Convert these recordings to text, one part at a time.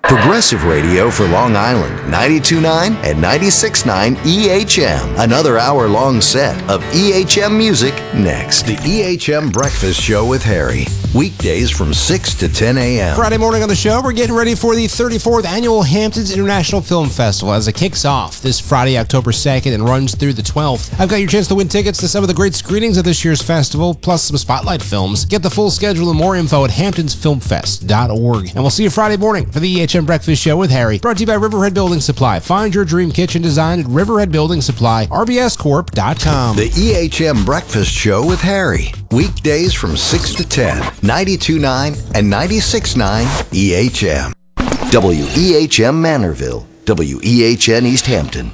Progressive Radio for Long Island, 92.9 and 96.9 EHM. Another hour-long set of EHM music next. The EHM Breakfast Show with Harry. Weekdays from 6 to 10 a.m. Friday morning on the show, we're getting ready for the 34th Annual Hamptons International Film Festival as it kicks off this Friday, October 2nd and runs through the 12th. I've got your chance to win tickets to some of the great screenings of this year's festival, plus some spotlight films. Get the full schedule and more info at hamptonsfilmfest.org. And we'll see you Friday morning for the EHM Breakfast Show with Harry. Brought to you by Riverhead Building Supply. Find your dream kitchen design at Riverhead Building Supply, rbscorp.com. The EHM Breakfast Show with Harry. Weekdays from 6 to 10, 92.9 and 96.9 EHM. WEHM Manorville, WEHN East Hampton,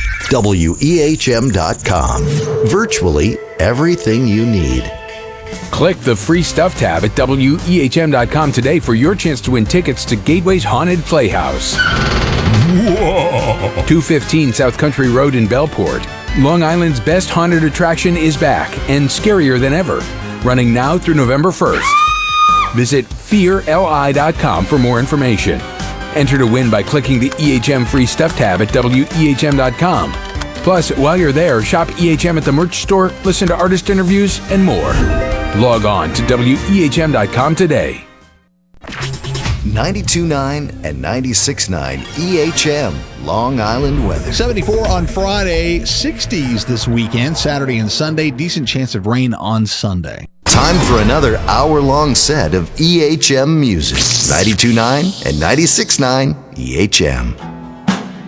WEHM.com. Virtually everything you need. Click the free stuff tab at WEHM.com today for your chance to win tickets to Gateway's Haunted Playhouse. Whoa. 215 South Country Road in Bellport. Long Island's best haunted attraction is back and scarier than ever. Running now through November 1st. Visit fearli.com for more information. Enter to win by clicking the EHM free stuff tab at WEHM.com. Plus, while you're there, shop EHM at the merch store, listen to artist interviews, and more. Log on to WEHM.com today. 92.9 and 96.9 EHM, Long Island weather. 74 on Friday, 60s this weekend, Saturday and Sunday. Decent chance of rain on Sunday. Time for another hour-long set of EHM music. 92.9 and 96.9 EHM.